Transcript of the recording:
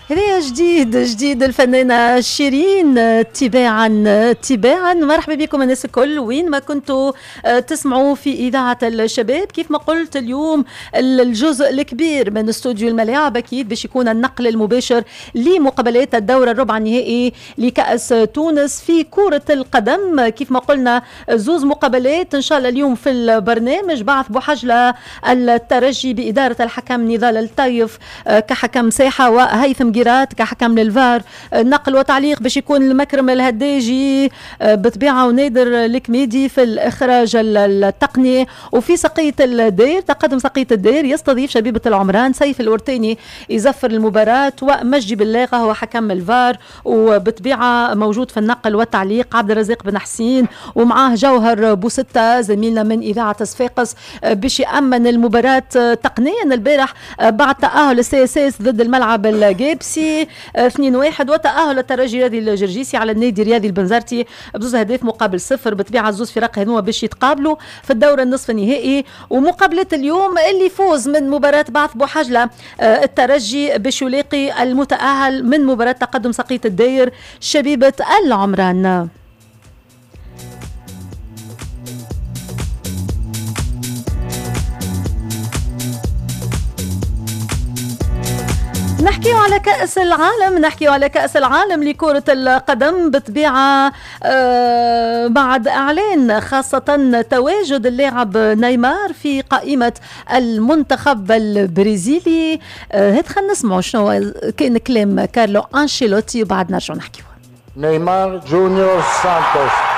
هذا جديد الفنانة شيرين تباعا. مرحبا بكم الناس الكل وين ما كنتوا تسمعوا في إذاعة الشباب. كيف ما قلت اليوم الجزء الكبير من استوديو الملاعب أكيد باش يكون النقل المباشر لمقابلات الدورة الربع النهائي لكأس تونس في كرة القدم. كيف ما قلنا زوز مقابلات إن شاء الله اليوم في البرنامج. بعث بوحجلة الترجي بإدارة الحكم نضال الطيف كحكم ساحة وهيثم جيرات كحكم للفار. نقل وتعليق باش يكون المكرم الهداجي بطبيعة ونادر الكميدي في الإخراج التقني. وفي سقية الدير تقدم سقية الدير يستضيف شبيبة العمران سيف الورتاني يزفر المباراة ومجدي باللاغة هو حكم الفار. وبطبيعة موجود في النقل والتعليق عبد الرزاق بن حسين ومعاه جوهر بوستة زميلنا من إذاعة صفاقس باش يأمن المباراة تقنيا. البارح بعد تأهل السياسيس ضد الملعب الجابسي 2-1 وتأهل الترجي الرياضي الجرجيسي على النادي الرياضي البنزرتي بزوز أهداف مقابل 0. بطبيعة زوز فرق هذوما باش يتقابلوا في الدورة النصف النهائي. ومقابلة اليوم اللي يفوز من مباراة بعث بوحجلة الترجي باش يلاقي المتأهل من مباراة تقدم سقية الداير شبيبة العمران. نحكيو على كأس العالم لكرة القدم بطبيعة بعد إعلان خاصة تواجد اللاعب نيمار في قائمة المنتخب البرازيلي. هات خلينا نسمعوا شنو كان كلام كارلو أنشيلوتي وبعد نرجع نحكيو. نيمار جونيور سانتوس